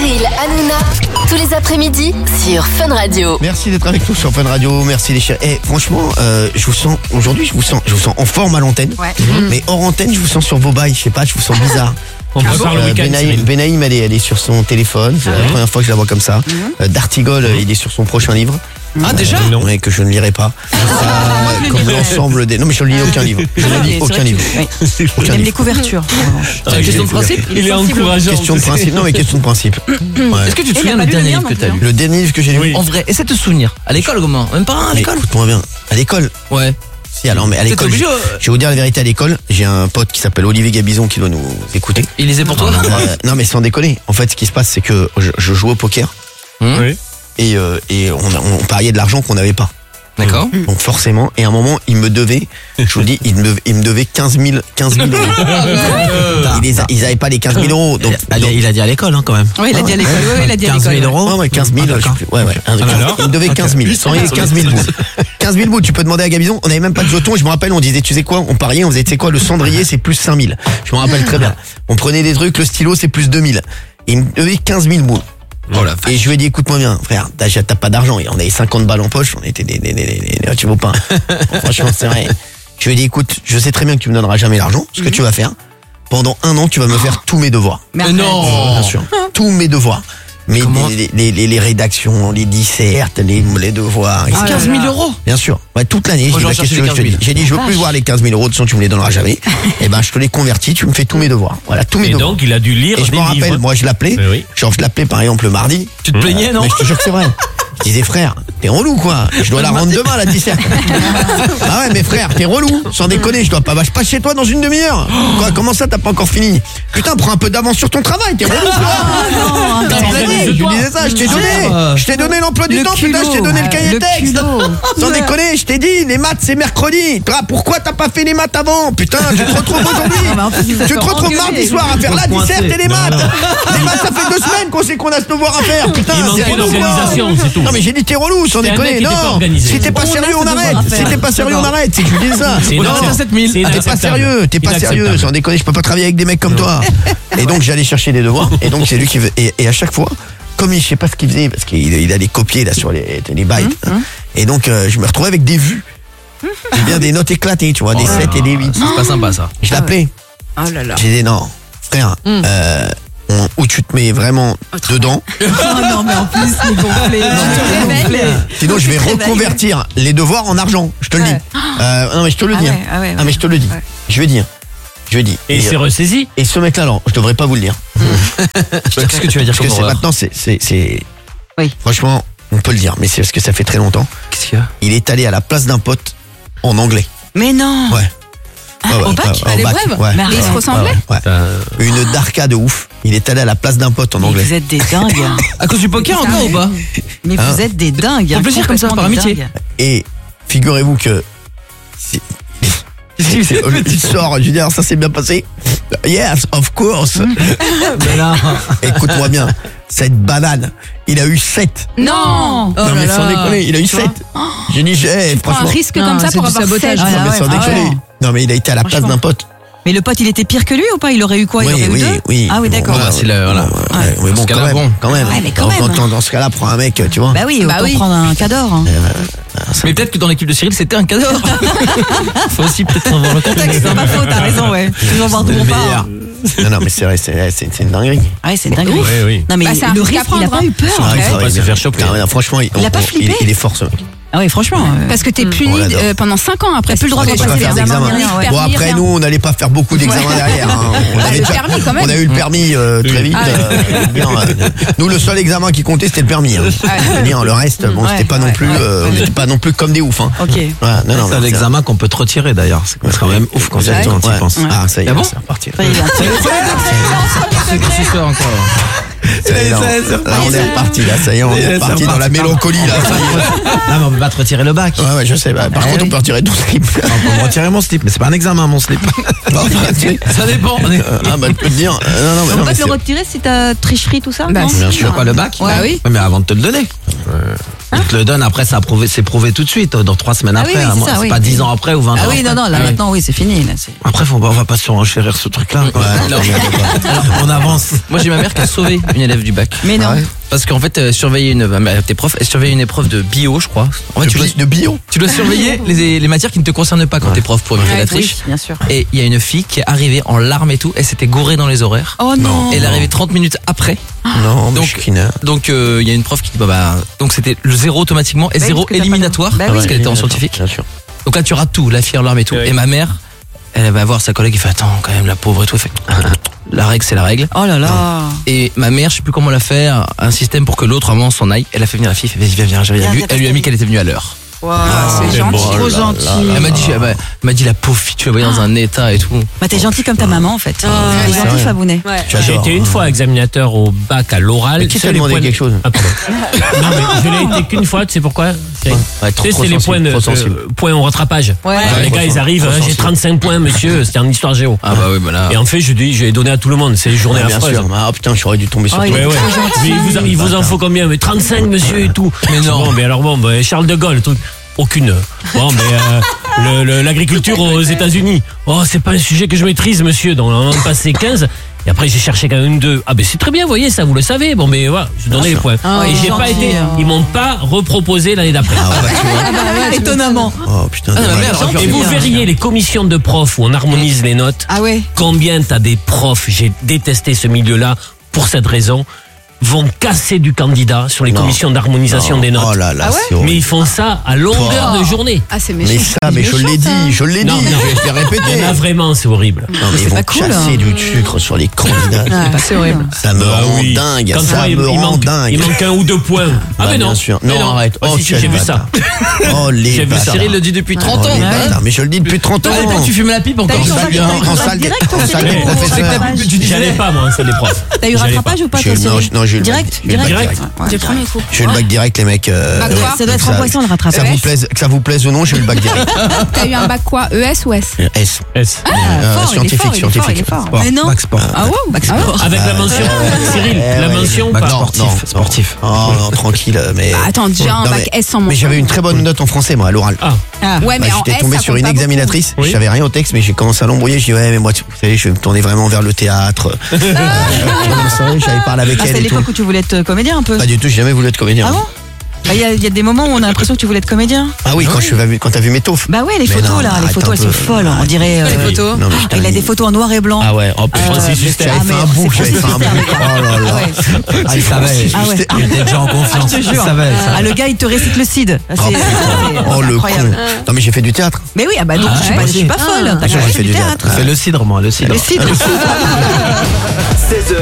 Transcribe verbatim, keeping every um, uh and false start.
Cyril, Hanouna, tous les après-midi sur Fun Radio. Merci d'être avec nous sur Fun Radio, merci les chéris. Eh, franchement, euh, je vous sens, aujourd'hui, je vous sens, je vous sens en forme à l'antenne. Ouais. Mmh. Mais hors antenne, je vous sens sur vos bails, je sais pas, je vous sens bizarre. On va faire le Euh, week-end. Benaïm, Cyril. Benaïm, elle est, elle est sur son téléphone, c'est Ah la ouais. première fois que je la vois comme ça. Mhm. Euh, D'Artigol, il est sur son prochain livre. Ah, déjà Euh, ouais, que je ne lirai pas. Euh, comme l'ensemble des. Non, mais je ne lis aucun livre. Je ne lis aucun livre. Il Aucun aime les livre. couvertures. en revanche. Ah, question de principe. Il est sensible. encourageant. Question de principe. Non, mais question de principe. Ouais. Est-ce que tu te Et souviens il a du pas lu dernier le livre mien que non t'as plus, lu Le dernier livre que j'ai lu. Oui. En vrai, essaie de te souvenir. À l'école comment Même pas à Mais l'école écoute-moi bien. À l'école. Ouais. Si, alors, mais à T'es l'école. obligé, Je, euh, je vais vous dire la vérité, à l'école, j'ai un pote qui s'appelle Olivier Gabizon qui doit nous écouter. Il lisait pour toi Euh, non, mais sans déconner. En fait, ce qui se passe, c'est que je, je joue au poker Hum, Oui. et, euh, et on, a- on pariait de l'argent qu'on n'avait pas. D'accord. Donc forcément, et à un moment, il me devait, je vous le dis, il me, il me devait quinze mille euros. Ils, les a- ils avaient pas les quinze mille euros. Donc, Il a, donc- il a dit à l'école, hein, quand même. Oui, il a dit à l'école. Oui, il a dit à quinze l'école. mille ouais. euros. Ouais, ouais, quinze mille, Ah, je sais d'accord. plus. Ouais, ouais. Un- alors il me devait quinze mille. Sans les quinze mille bouts. quinze mille bouts, tu peux demander à Gabizon. On n'avait même pas de jetons. Et je me rappelle, on disait, tu sais quoi, on pariait, on disait, tu sais quoi, le cendrier, c'est plus cinq mille. Je me rappelle très bien. On prenait des trucs, le stylo, c'est plus deux mille. Et il me devait quinze mille bouts. Oh la Et je lui ai dit, écoute-moi bien, frère, t'as t'as pas d'argent. Et on avait cinquante balles en poche, on était des, des, des, des, des- tu vaux pas. Franchement, c'est vrai. Je lui ai dit, écoute, je sais très bien que tu me donneras jamais l'argent. Ce que tu vas faire, pendant un an, tu vas me faire tous mes devoirs. Mais Mais arrête. non. Bien sûr. Tous mes devoirs. Mais Comment les, les, les, les rédactions, les dissertes, les, les devoirs, et cetera. Ah là quinze mille euros. Bien sûr. Ouais, toute l'année, Moi, j'ai dit, j'en bah, cherche qu'est-ce que les je te quinze dis mille. J'ai dit, je veux plus Vache. voir les quinze mille euros, de toute façon, tu me les donneras jamais. Et ben, je te les convertis, tu me fais tous mes devoirs. Voilà, tous mes Et devoirs. donc, il a dû lire Et je des me rappelle, livres. moi, je l'appelais. Mais oui. Genre, je l'appelais, par exemple, le mardi. Tu te plaignais, non Mais je te jure que c'est vrai. Je disais, frère, t'es relou, quoi. Je dois la rendre demain, la disserte. Ah ouais, mais frère, t'es relou. Sans déconner, je dois pas, bah, je passe chez toi dans une demi-heure. Quoi, comment ça, t'as pas encore fini? Putain, prends un peu d'avance sur ton travail, t'es relou, quoi. non, T'as non, plaigné, non, je disais ça, je t'ai donné. Euh, Je t'ai donné l'emploi du le temps, putain, je t'ai culot. donné le cahier Le texte. culot. Sans déconner, je t'ai dit, les maths, c'est mercredi. Toi, pourquoi t'as pas fait les maths avant? Putain, tu te retrouves aujourd'hui. Ah, mais en plus, il va Tu te se retrouves engueuler. mardi soir à faire la Faut disserte coincer. et les maths. Les maths, ça fait deux semaines qu'on sait qu'on a ce devoir à faire. Putain, Il c'est manquait relou, quoi. d'organisation, c'est tout. Non mais j'ai dit t'es relou, sans C'est un déconner. mec qui était pas Non, organisé. si t'es pas On a sérieux, ce on devoir arrête. à faire. Si t'es pas sérieux, on arrête. C'est que je dis ça. C'est On inacceptable. arrête à sept mille. C'est Ah, t'es pas inacceptable. sérieux, t'es pas sérieux, Inacceptable. sans déconner, je peux pas travailler avec des mecs comme toi. Et donc j'allais chercher des devoirs, et donc c'est lui qui veut. Et, et à chaque fois, comme il, je sais pas ce qu'il faisait, parce qu'il il allait copier là sur les, les bytes. Et donc euh, je me retrouvais avec des vues. J'ai bien des notes éclatées, tu vois, des sept et des huit. C'est pas sympa ça. Je l'appelais. Oh là là. J'ai dit non, frère, euh, on- où tu te mets vraiment dedans. Oh non, mais en plus, il est gonflé. Tu te réveilles. Sinon, je vais Tu te réveilles. reconvertir les devoirs en argent. Je te le Ouais. dis. Euh, non, mais je te le Ah dis. ouais, hein. ah ouais, Ah, ouais. mais je te le dis. Ouais. Je vais dire. Je vais dire. Et il s'est euh, ressaisi. et ce mec-là, non, je devrais pas vous le dire. Qu'est-ce que tu vas dire Parce que comme c'est horreur maintenant, c'est, c'est, c'est. Oui. Franchement, on peut le dire, mais c'est parce que ça fait très longtemps. Qu'est-ce qu'il y a Il est allé à la place d'un pote en anglais. Mais non. Ouais. Ah, Ouais, au ouais, bac, ouais, à au bac, l'épreuve. ouais. Mais ils se Ouais, ressemblaient. ouais, ouais. Une darka de ouf. Il est allé à la place d'un pote en Mais anglais. vous êtes des dingues. À cause du poker C'est encore ou pas Mais Hein vous êtes des dingues. Pour hein, plaisir comme ça, complètement par des amitié. dingues. Et figurez-vous que. si- c'est- Il sort, je veux dire, ça s'est bien passé. Yes, of course. Mais non. Écoute-moi bien, cette banane, il a eu sept. Non. non, mais sans déconner, il a eu sept. J'ai dit, hey, Prends un franchement. risque Non, comme ça c'est pour du avoir sabotage. sept. Ah, Non, mais ouais, sans ah déconner. ouais. Non, mais il a été à la place Franchement. d'un pote. Mais le pote, il était pire que lui ou pas? Il aurait eu quoi? Il Oui, aurait eu oui, deux oui. Ah oui, Bon, d'accord. Voilà, c'est le- voilà. Ouais, Ouais. mais Dans bon, ce quand cas-là, même, bon. quand même. Ouais, mais quand Dans- même. Dans, dans ce cas-là, prends un mec, tu vois. Bah oui, Bah autant oui. prendre un cador. hein. Mais peut-être que dans l'équipe de Cyril, c'était un cadeau. Faut aussi peut-être avoir le contexte. C'est pas faux, t'as raison, ouais. Toujours voir d'où on part. Non, non, mais c'est vrai, c'est, c'est, c'est une dinguerie. Ah ouais, c'est dingue. Oui, oui. Non, mais Bah, c'est un le risque à risque, il a prendre, pas hein. eu peur. Ah, en il fait. travaille pas se bien. faire choper. Non, non, franchement, il, Il a on- pas on- flippé il, il est fort, ce mec. Ah oui, franchement. euh, Parce que t'es puni On l'adore. euh, pendant cinq ans après. T'as plus le droit de Pour On va passer faire les d'examen. examens. ouais. Bon, après, nous, on n'allait pas faire beaucoup d'examens derrière. hein. On, Bah, avait le déjà- permis, quand même. on a eu le permis euh, très vite. Ah ouais. euh, bien, euh, nous, le seul examen qui comptait, c'était le permis. Hein. Je veux dire, le reste, bon, Ouais, c'était pas non ouais, plus, ouais. euh, on n'était pas non plus comme des oufs. Hein. Ok. Voilà, non, non, C'est un mais examen qu'on peut te retirer d'ailleurs. C'est quand même ouf quand, Ouais. quand tu y Ouais. penses. Ah, ça y est, Ah bon c'est reparti. Ça y est, C'est ça encore. Ça y est, là, on- là, on est reparti, là, ça y est, on est reparti dans la mélancolie, là, ça y est. Non, mais on peut pas te retirer le bac. Ouais, ouais, je sais. Bah, par Eh contre, on oui. peut retirer ton slip. On peut me retirer mon slip, mais c'est pas un examen mon slip. Bah, tu sais, Ça dépend. euh, ah, bah, je peux te dire. euh, Non, non, mais On non, peut mais te le c'est- retirer si t'as tricherie, tout ça? Bah, non si. Bien sûr. Pas le bac Bah oui. Ouais, mais avant de te le donner. Donc te le donne, après, ça a prouvé, c'est prouvé tout de suite, dans trois semaines Ah après. oui, oui, hein. c'est Moi, ça, c'est oui. pas dix ans après ou vingt Ah ans oui, après. non, non, là Ouais. maintenant, oui, c'est fini. Là, c'est- Après, faut, on va pas surenchérir ce truc-là. quoi. non, Alors, On avance. moi j'ai ma mère qui a sauvé une élève du bac. Mais non. Ah ouais. Parce qu'en fait, elle surveillait une, bah, tes profs, elle surveillait une épreuve de bio, je crois. En fait, de, tu dois, bi- de bio. tu dois surveiller les, les matières qui ne te concernent pas quand t'es prof pour éviter la Oui, triche. bien sûr. Et il y a une fille qui est arrivée en larmes et tout, elle s'était gourée dans les horaires. Oh non. Elle est arrivée trente minutes après. Non, mais Donc, je suis qu'une- Donc euh, il y a une prof qui dit bah, bah donc c'était le zéro automatiquement et Bah oui, zéro parce que t'as pas éliminatoire le- Bah oui. parce qu'elle était en scientifique. Bien sûr. Donc là tu rates tout, la fille en larmes et tout. Oui. Et ma mère, elle va voir sa collègue, elle fait attends quand même la pauvre et tout, elle fait la règle c'est la règle. Oh là là. Et ma mère, je sais plus comment elle a fait, un- un système pour que l'autre à un moment s'en aille. Elle a fait venir la fille, elle fait vas-y viens viens, j'ai rien Viens, vu. viens, Elle lui a mis parce qu'elle était venue à l'heure. Wow, c'est c'est gentil, bon, trop oh là gentil. là Elle m'a dit, elle m'a- elle m'a dit la pauvre fille, tu la voyais dans un état et tout. Bah t'es gentil comme ta maman en fait. T'es c'est gentil, vrai. Fabounet. Tu J'ai adores. été une fois examinateur au bac à l'oral. Mais qui Tu t'a sais, les demandé points de- quelque chose Ah, pardon. Non, mais je l'ai été qu'une fois, tu sais pourquoi C'est- Ouais, trop- Tu sais, trop c'est les sensible, points, de, trop sensible. euh, points au rattrapage. Ouais. Alors, les trop gars, ils sen- arrivent, trop hein, j'ai sensible. trente-cinq points, monsieur, c'était en histoire géo. Ah bah oui, bah là. Et en fait, je dis, j'ai donné à tout le monde, c'est une journée Ouais, bien affreuse. sûr. Ah putain, j'aurais dû tomber sur Oh, toi. il est Ouais, ouais. trop gentil. Mais il vous, en- il vous en faut combien? Mais trente-cinq, monsieur, et tout. Mais non. Bon, mais alors bon, bah, Charles de Gaulle, truc. Aucune. Bon, mais euh, le- le- l'agriculture aux États-Unis. Oh, c'est pas un sujet que je maîtrise, monsieur. Donc, on en a passé quinze. Et après, j'ai cherché quand même une deux. Ah, ben c'est très bien, vous voyez, ça, vous le savez. Bon, mais voilà, je donnais les points. Ah, et il est j'ai pas gentil, été. hein. Ils m'ont pas reproposé l'année d'après. Ah ouais, tu vois. Étonnamment. Oh putain. Ah, ma dommage. mère, elle aurait pu Et vous revenir. verriez les commissions de profs où on harmonise les notes. Ah ouais. Combien t'as des profs, j'ai détesté ce milieu-là pour cette raison, vont casser du candidat sur les Non. commissions d'harmonisation Non. des notes. Oh là là, Ah ouais c'est horrible. Mais ils font ça à longueur Oh. de journée. Ah, c'est Mais méchant. ça, mais je l'ai dit, je l'ai dit, Non, non. je vais te répéter. Il y en a vraiment, c'est horrible. Non, mais ils vont pas cool, casser hein. du sucre sur les candidats. Ah, c'est horrible. Ça me Bah rend oui. dingue, Quand tu ça vois, il, me il rend manque, dingue. il manque un ou deux points. Ah, Bah, mais non. bien sûr. Mais Non, arrête. Oh, Oh, si, si, quel j'ai vu ça. bâtard. Oh les J'ai vu ça. bâtards. Cyril le dit depuis trente Oh, ans. les Ouais. bâtards. Mais je le dis depuis trente ans. Toi, à l'époque, tu fumais la pipe encore. T'as eu En salle- rattrapage en- en salle- direct, en toi, salle Cyril, des ou- professeurs. Tu disais- J'allais pas, moi, c'est les profs. T'as eu J'allais rattrapage pas. ou pas, J'ai toi, eu- non, Cyril? non, j'ai eu le Direct, bac. J'ai eu le bac direct. direct. Ouais. J'ai le premier coup. J'ai eu le bac direct, les mecs. euh, Bac ouais. quoi Ça doit être Ça- empoisson le Que rattrapage. ça vous plaise, que ça vous plaise ou non, j'ai eu le bac direct. T'as eu un bac quoi? E S ou S? S. S. Ah, Euh, fort, il est fort, scientifique, il est fort, scientifique. il est fort. Sport. Mais non. Bac sport. Ah ouais, bac sport. Avec la mention. Cyril, Eh la ouais. mention ou Bac pas sportif, Non, non, sportif. non. Oh non, tranquille, mais. Bah, attends, déjà un Non, bac mais- S sans mention. Mais j'avais une très bonne note en français, moi, à l'oral. Ah, Ah. Ouais, mais Bah, en j'étais S, tombé ça sur compte une pas beaucoup. examinatrice, Oui. je savais rien au texte, mais j'ai commencé à l'embrouiller. Je dis ouais, mais moi, tu- vous savez, je vais me tourner vraiment vers le théâtre. Euh, comme ça, J'avais parlé avec Ah, elle c'est et tout. l'époque où tu voulais être comédien un peu. Pas du tout, j'ai jamais voulu être comédien. Ah bon? Bah, Il y, a- il y a des moments où on a l'impression que tu voulais être comédien. Ah oui, quand je suis- quand t'as vu mes taufs. Bah ouais, les Mais photos non, là, les arrête photos un elles peu. sont folles, on dirait. Les euh, photos. Non, mais je Ah, il a des photos en noir et blanc. Ah ouais, oh putain, Francis Huster. j'avais Ah, fait mais un bouc, c'est j'avais fait un Francis bouc. Huster, Oh là là. Ah ouais. Ah, il savait. Ah ouais. Il était déjà en confiance. Je te Il jure. savait, il Ah, savait. le gars il te récite le cid. C'est- Oh, c'est- putain. c'est Oh le con. incroyable. Non mais j'ai fait du théâtre. Mais oui, ah bah donc je suis pas, je suis pas folle. T'as J'ai quand même fait fait du du théâtre. théâtre. C'est le cidre, moi, le cidre. Le cid. seize heures.